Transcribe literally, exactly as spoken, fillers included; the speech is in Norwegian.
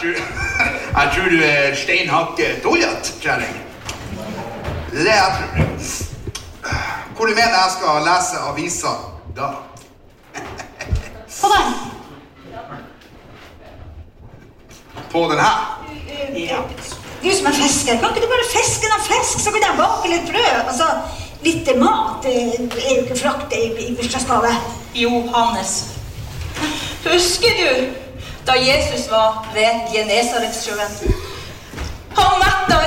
tror, jeg tror du er steinhakket oljet, kjæring. Det er det jeg tror. Hvor du mener jeg skal lese aviser da? På den? På den her? Ja. Du som er fisker, kan ikke du bare fiske noen fisk, så kan jeg bake litt brød? Altså, litt mat er jo ikke frakt i, i bursdagsgave. Johannes, husker du da Jesus var ved Genesaretsjøen? Han